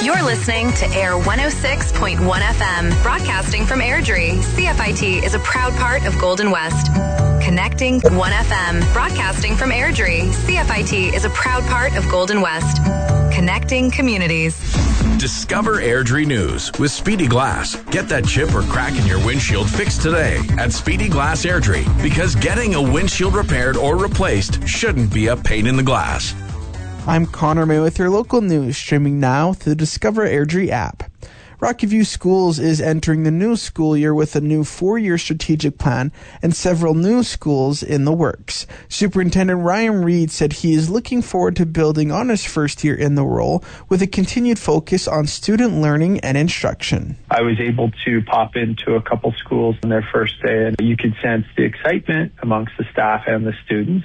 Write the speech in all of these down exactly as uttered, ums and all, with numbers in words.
You're listening to Air one oh six point one F M, broadcasting from Airdrie. C F I T is a proud part of Golden West. Connecting one F M, broadcasting from Airdrie. C F I T is a proud part of Golden West. Connecting communities. Discover Airdrie News with Speedy Glass. Get that chip or crack in your windshield fixed today at Speedy Glass Airdrie, because getting a windshield repaired or replaced shouldn't be a pain in the glass. I'm Connor May with your local news, streaming now through the Discover Airdrie app. Rocky View Schools is entering the new school year with a new four-year strategic plan and several new schools in the works. Superintendent Ryan Reed said he is looking forward to building on his first year in the role with a continued focus on student learning and instruction. I was able to pop into a couple schools on their first day, and you could sense the excitement amongst the staff and the students.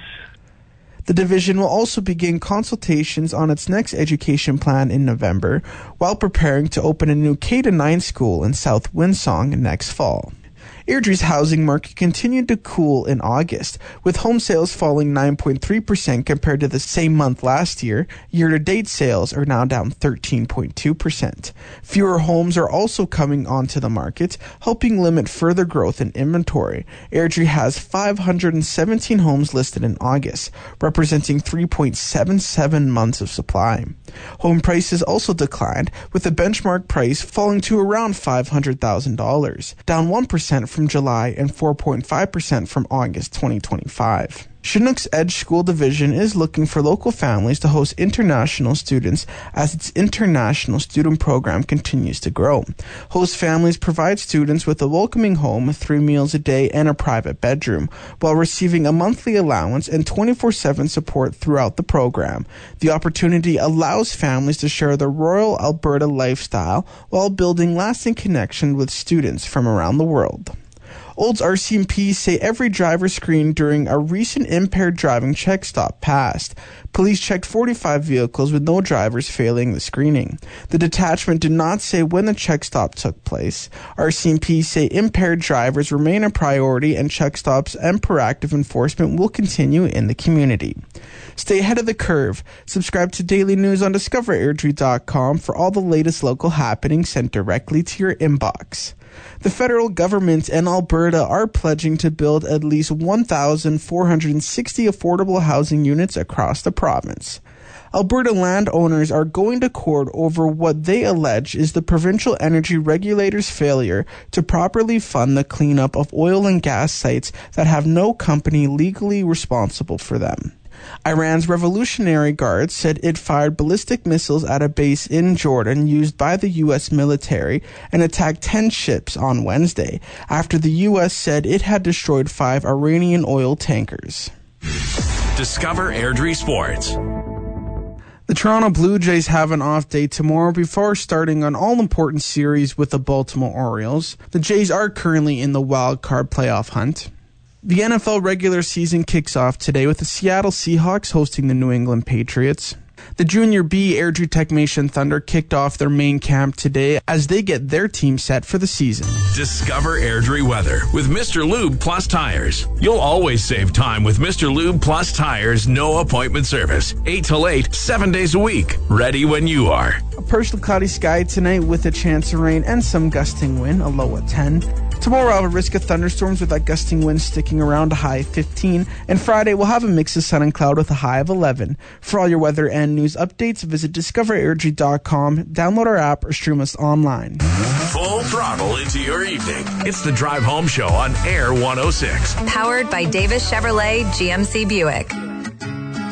The division will also begin consultations on its next education plan in November, while preparing to open a new K to nine school in South Windsong next fall. Airdrie's housing market continued to cool in August, with home sales falling nine point three percent compared to the same month last year. Year-to-date sales are now down thirteen point two percent. Fewer homes are also coming onto the market, helping limit further growth in inventory. Airdrie has five hundred seventeen homes listed in August, representing three point seven seven months of supply. Home prices also declined, with the benchmark price falling to around five hundred thousand dollars, down one percent from July and four point five percent from August twenty twenty-five. Chinook's Edge School Division is looking for local families to host international students as its international student program continues to grow. Host families provide students with a welcoming home, three meals a day, and a private bedroom, while receiving a monthly allowance and twenty-four seven support throughout the program. The opportunity allows families to share the Royal Alberta lifestyle while building lasting connection with students from around the world. Olds R C M P say every driver screened during a recent impaired driving check stop passed. Police checked forty-five vehicles with no drivers failing the screening. The detachment did not say when the check stop took place. R C M P say impaired drivers remain a priority, and check stops and proactive enforcement will continue in the community. Stay ahead of the curve. Subscribe to daily news on discover airdrie dot com for all the latest local happenings sent directly to your inbox. The federal government and Alberta are pledging to build at least one thousand four hundred sixty affordable housing units across the province. Alberta landowners are going to court over what they allege is the provincial energy regulator's failure to properly fund the cleanup of oil and gas sites that have no company legally responsible for them. Iran's Revolutionary Guard said it fired ballistic missiles at a base in Jordan used by the U S military and attacked ten ships on Wednesday, after the U S said it had destroyed five Iranian oil tankers. Discover Airdrie Sports. The Toronto Blue Jays have an off day tomorrow before starting an all-important series with the Baltimore Orioles. The Jays are currently in the wild card playoff hunt. The N F L regular season kicks off today with the Seattle Seahawks hosting the New England Patriots. The Junior B Airdrie Technician Thunder kicked off their main camp today as they get their team set for the season. Discover Airdrie weather with Mister Lube Plus Tires. You'll always save time with Mister Lube Plus Tires no appointment service. eight till eight, seven days a week. Ready when you are. A partial cloudy sky tonight with a chance of rain and some gusting wind, a low at ten. Tomorrow, I'll have a risk of thunderstorms with that gusting wind sticking around, a high of fifteen. And Friday, we'll have a mix of sun and cloud with a high of eleven. For all your weather and news updates, visit discover airdrie dot com, download our app, or stream us online. Full throttle into your evening. It's the Drive Home Show on Air one oh six. Powered by Davis Chevrolet G M C Buick.